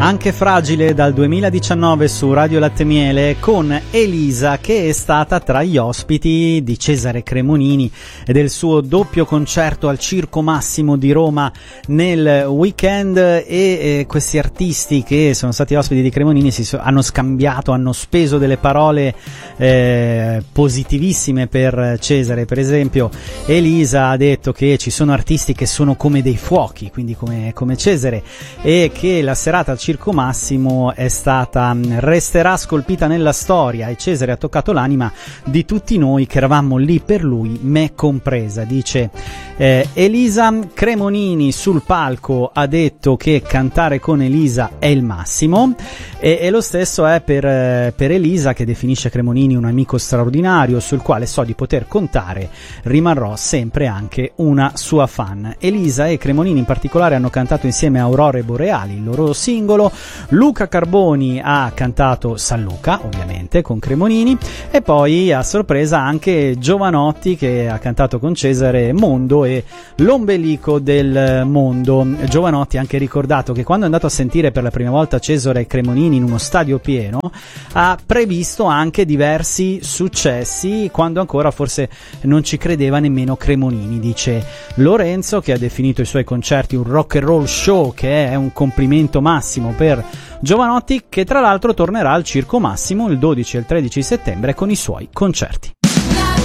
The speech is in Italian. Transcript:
Anche Fragile dal 2019 su Radio Latte Miele con Elisa, che è stata tra gli ospiti di Cesare Cremonini e del suo doppio concerto al Circo Massimo di Roma nel weekend, e questi artisti che sono stati ospiti di Cremonini hanno scambiato, hanno speso delle parole positivissime per Cesare. Per esempio Elisa ha detto che ci sono artisti che sono come dei fuochi, quindi come Cesare, e che la serata al Circo Massimo resterà scolpita nella storia, e Cesare ha toccato l'anima di tutti noi che eravamo lì per lui, me compresa, dice Elisa. Cremonini sul palco ha detto che cantare con Elisa è il massimo, e lo stesso è per Elisa, che definisce Cremonini un amico straordinario sul quale so di poter contare, rimarrò sempre anche una sua fan. Elisa e Cremonini in particolare hanno cantato insieme Aurore Boreali, il loro singolo. Luca Carboni ha cantato San Luca, ovviamente, con Cremonini, e poi a sorpresa anche Giovanotti, che ha cantato con Cesare Mondo e l'ombelico del mondo. Giovanotti ha anche ricordato che quando è andato a sentire per la prima volta Cesare e Cremonini in uno stadio pieno, ha previsto anche diversi successi quando ancora forse non ci credeva nemmeno Cremonini, dice Lorenzo, che ha definito i suoi concerti un rock and roll show, che è un complimento massimo per Giovanotti, che tra l'altro tornerà al Circo Massimo il 12 e il 13 settembre con i suoi concerti.